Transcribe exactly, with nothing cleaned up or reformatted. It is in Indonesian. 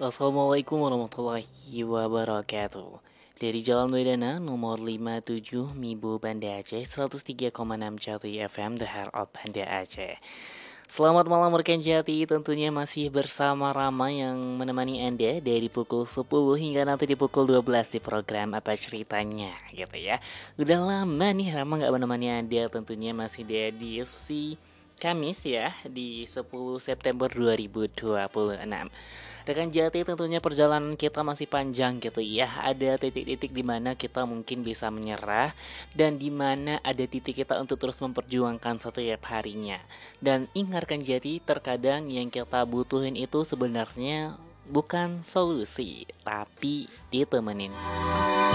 Assalamualaikum warahmatullahi wabarakatuh. Dari Jalan Wedana nomor lima puluh tujuh Mibo Banda Aceh seratus tiga koma enam Jati F M The Heart of Banda Aceh. Selamat malam rekan Jati, tentunya masih bersama Rama yang menemani Anda dari pukul sepuluh hingga nanti di pukul dua belas di program Apa Ceritanya gitu ya. Udah lama nih Rama gak menemani Anda, tentunya masih di edisi Kamis ya, di sepuluh September dua ribu dua puluh enam. Rekan Jati, tentunya perjalanan kita masih panjang gitu ya. Ada titik-titik di mana kita mungkin bisa menyerah, dan di mana ada titik kita untuk terus memperjuangkan setiap harinya. Dan ingat rekan Jati, terkadang yang kita butuhin itu sebenarnya bukan solusi, tapi ditemenin.